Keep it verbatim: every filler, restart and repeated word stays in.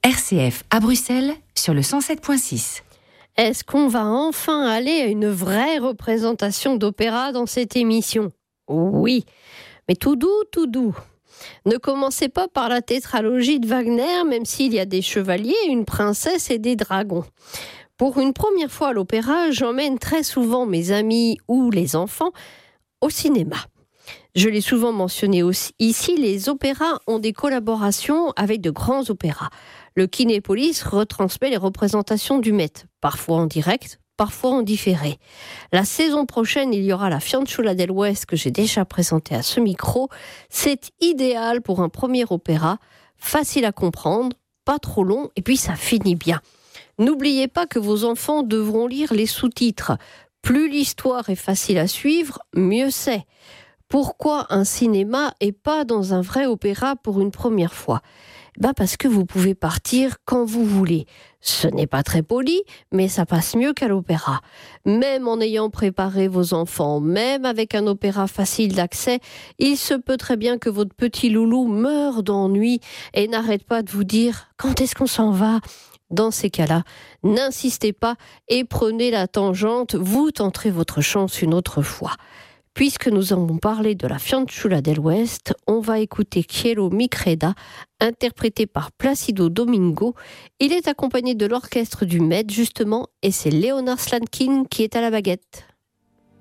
R C F à Bruxelles sur le cent sept virgule six. Est-ce qu'on va enfin aller à une vraie représentation d'opéra dans cette émission ? Oui, mais tout doux, tout doux. Ne commencez pas par la tétralogie de Wagner, même s'il y a des chevaliers, une princesse et des dragons. Pour une première fois à l'opéra, j'emmène très souvent mes amis ou les enfants au cinéma. Je l'ai souvent mentionné aussi, ici, les opéras ont des collaborations avec de grands opéras. Le Kinépolis retransmet les représentations du Met, parfois en direct, parfois en différé. La saison prochaine, il y aura la Fianciola del West que j'ai déjà présentée à ce micro. C'est idéal pour un premier opéra, facile à comprendre, pas trop long, et puis ça finit bien. N'oubliez pas que vos enfants devront lire les sous-titres. Plus l'histoire est facile à suivre, mieux c'est. Pourquoi un cinéma et pas dans un vrai opéra pour une première fois ? Ben parce que vous pouvez partir quand vous voulez. Ce n'est pas très poli, mais ça passe mieux qu'à l'opéra. Même en ayant préparé vos enfants, même avec un opéra facile d'accès, il se peut très bien que votre petit loulou meure d'ennui et n'arrête pas de vous dire « Quand est-ce qu'on s'en va ?» Dans ces cas-là, n'insistez pas et prenez la tangente, vous tenterez votre chance une autre fois. Puisque nous avons parlé de la Fianciola del West, on va écouter Cielo mi creda, interprété par Placido Domingo. Il est accompagné de l'orchestre du Met, justement, et c'est Leonard Slatkin qui est à la baguette.